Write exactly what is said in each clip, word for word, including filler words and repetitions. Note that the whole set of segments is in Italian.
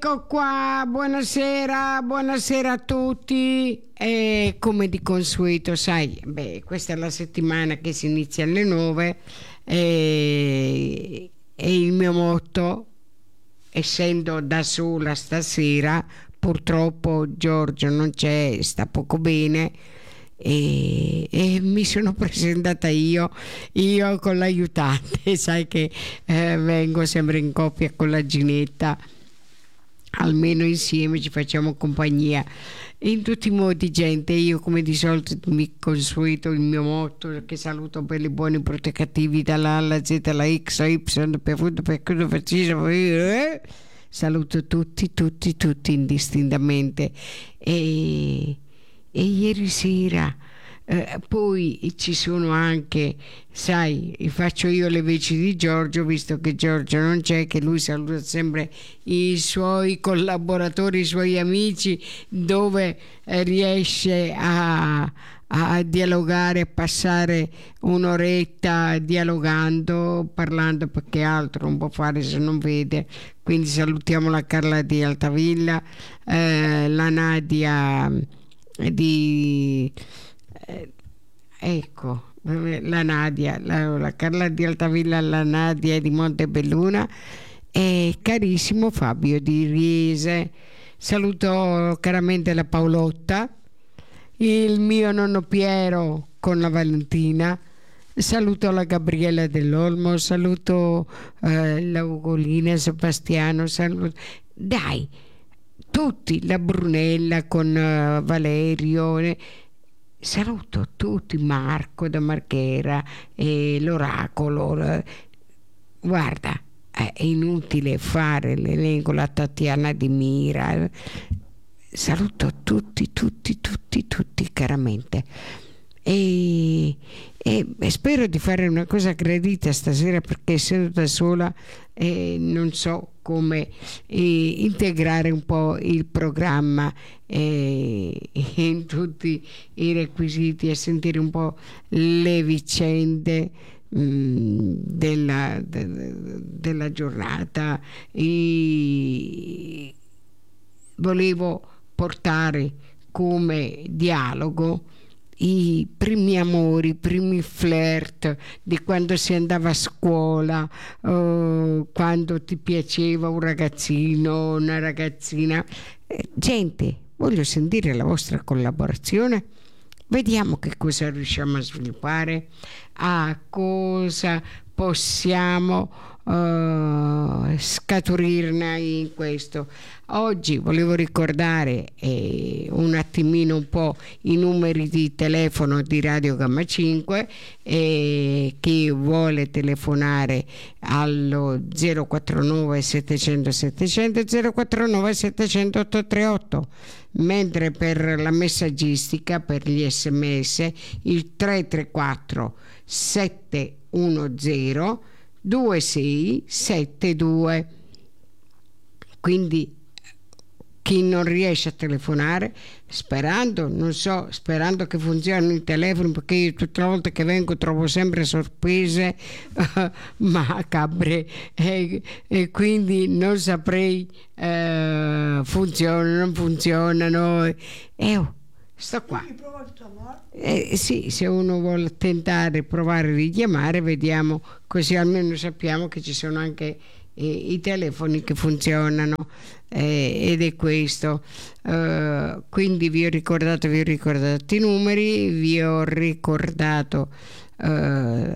Ecco qua, buonasera, buonasera a tutti. E come di consueto, sai, beh, questa è la settimana che si inizia alle nove e, e il mio motto, essendo da sola stasera, purtroppo Giorgio non c'è, sta poco bene. E, e mi sono presentata io io con l'aiutante, sai che eh, vengo sempre in coppia con la Ginetta, almeno insieme ci facciamo compagnia in tutti i modi. Gente, io come di solito mi consueto il mio motto, che saluto per i buoni, per i cattivi, dalla A alla Z alla X a Y, per tutto, per quello, per ciso, eh? Saluto tutti tutti tutti indistintamente. e E ieri sera eh, poi ci sono anche, sai, faccio io le veci di Giorgio, visto che Giorgio non c'è, che lui saluta sempre i suoi collaboratori, i suoi amici, dove eh, riesce a, a dialogare, a passare un'oretta dialogando, parlando, perché altro non può fare se non vede. Quindi salutiamo la Carla di Altavilla, eh, la Nadia di eh, ecco la Nadia, la, la Carla di Altavilla, la Nadia di Montebelluna e carissimo Fabio di Riese. Saluto caramente la Paolotta, il mio nonno Piero con la Valentina, saluto la Gabriella dell'Olmo, saluto eh, la Ugolina, Sebastiano, saluto dai tutti, la Brunella con uh, Valerio, eh, saluto tutti, Marco da Marghera, e l'Oracolo, eh, guarda, è inutile fare l'elenco, la Tatiana di Mira, eh, saluto tutti tutti tutti tutti caramente. E, e, e spero di fare una cosa gradita stasera, perché essendo da sola eh, non so come eh, integrare un po' il programma eh, in tutti i requisiti e sentire un po' le vicende mh, della, de, della giornata. E volevo portare come dialogo i primi amori, i primi flirt di quando si andava a scuola, uh, quando ti piaceva un ragazzino, una ragazzina. Eh, gente, voglio sentire la vostra collaborazione. Vediamo che cosa riusciamo a sviluppare, a cosa possiamo uh, scaturirne in questo. Oggi volevo ricordare eh, un attimino un po' i numeri di telefono di Radio Gamma cinque. E chi vuole telefonare allo zero quattro nove settecento settecento, zero quattro nove settecento ottocentotrentotto, mentre per la messaggistica, per gli sms, il tre tre quattro sette uno zero due sei sette due. Quindi chi non riesce a telefonare, sperando, non so, sperando che funzionino i telefoni, perché io tutte le volte che vengo trovo sempre sorprese uh, macabre e, e quindi non saprei uh, funzionano, non funzionano. E eh, oh, sto qua. Eh, sì, se uno vuole tentare, provare a richiamare, vediamo, così almeno sappiamo che ci sono anche eh, i telefoni che funzionano. Eh, ed è questo. Uh, quindi vi ho ricordato vi ho ricordato i numeri, vi ho ricordato uh,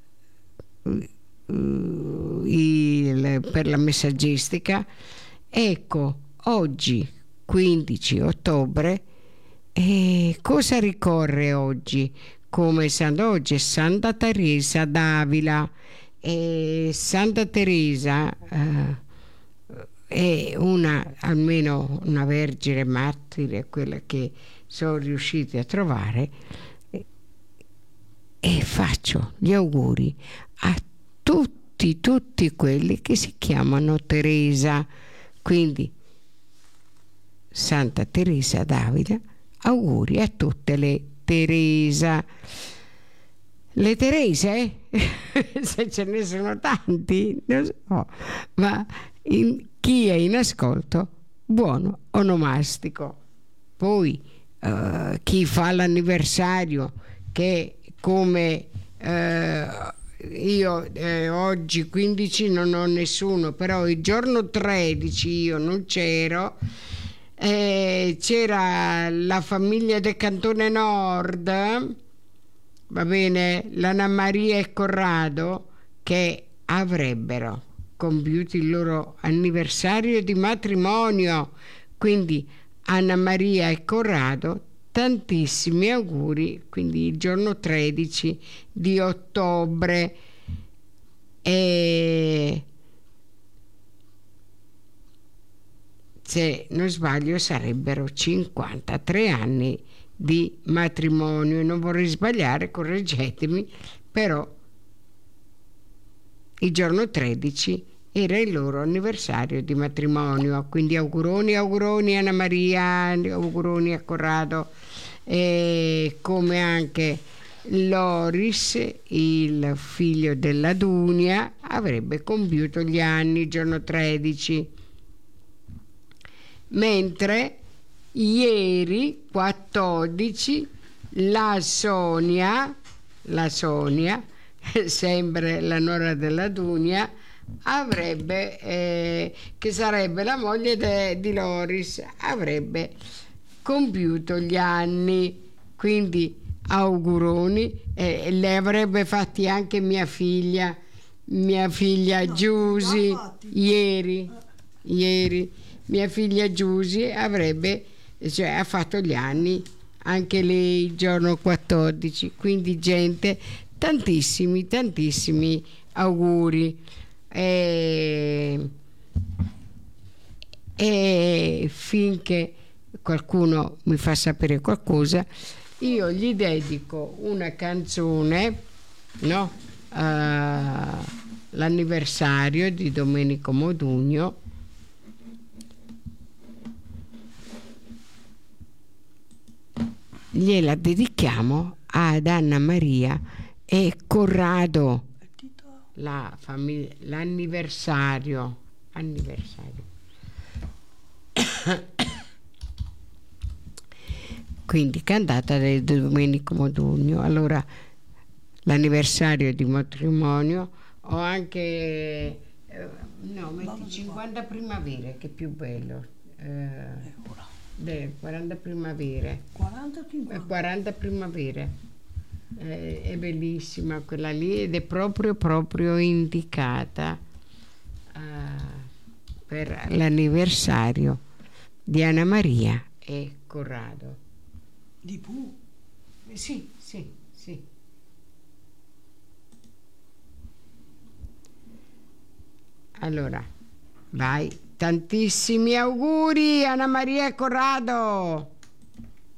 uh, il, per la messaggistica. Ecco, oggi quindici ottobre, eh, cosa ricorre oggi come santo? Oggi è Santa Teresa d'Avila. E Santa Teresa uh, è una, almeno una vergine martire, quella che sono riusciti a trovare, e, e faccio gli auguri a tutti tutti quelli che si chiamano Teresa. Quindi Santa Teresa d'Avila, auguri a tutte le Teresa. Le Terese, se ce ne sono tanti, non so, ma in, chi è in ascolto buono onomastico. Poi eh, chi fa l'anniversario, che come eh, io eh, oggi quindici non ho nessuno, però il giorno tredici io non c'ero, eh, c'era la famiglia del Cantone Nord, va bene, l'Anna Maria e Corrado, che avrebbero compiuto il loro anniversario di matrimonio. Quindi Anna Maria e Corrado, tantissimi auguri, quindi il giorno tredici di ottobre. E se non sbaglio sarebbero cinquantatré anni di matrimonio. Non vorrei sbagliare, correggetemi, però il giorno tredici era il loro anniversario di matrimonio, quindi auguroni, auguroni Anna Maria, auguroni a Corrado, e come anche Loris, il figlio della Dunia, avrebbe compiuto gli anni il giorno tredici. Mentre ieri quattordici la Sonia, la Sonia, sempre la nuora della Dunia, avrebbe, eh, che sarebbe la moglie de, di Loris, avrebbe compiuto gli anni, quindi auguroni, eh, le avrebbe fatti anche mia figlia, mia figlia No, Giusy, già fatti. ieri, ieri, mia figlia Giusy avrebbe, cioè ha fatto gli anni anche lei il giorno quattordici, quindi gente, tantissimi, tantissimi auguri. E, e finché qualcuno mi fa sapere qualcosa, io gli dedico una canzone, no? Uh, l'anniversario di Domenico Modugno, gliela dedichiamo ad Anna Maria e Corrado, la famiglia, l'anniversario anniversario quindi cantata da Domenico Modugno. Allora, l'anniversario di matrimonio, ho anche eh, no, metti cinquanta primavere, che è più bello, eh, delle quaranta primavere, quaranta cinquanta. quaranta primavere. Eh, è bellissima quella lì ed è proprio proprio indicata uh, per l'anniversario di Anna Maria e Corrado. Di Pooh? Eh, sì, sì, sì. Allora, vai, tantissimi auguri Anna Maria e Corrado.